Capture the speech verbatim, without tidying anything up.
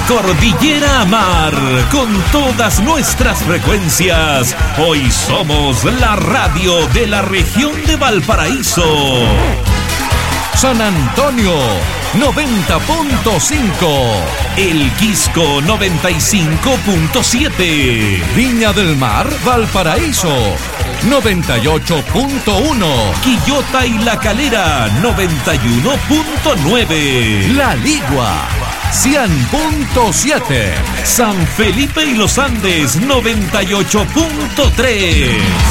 Cordillera a Mar, con todas nuestras frecuencias. Hoy somos la radio de la región de Valparaíso. San Antonio, noventa punto cinco. El Quisco, noventa y cinco punto siete. Viña del Mar, Valparaíso, noventa y ocho punto uno. Quillota y La Calera, noventa y uno punto nueve. La Ligua, cien punto siete. San Felipe y los Andes, noventa y ocho punto tres.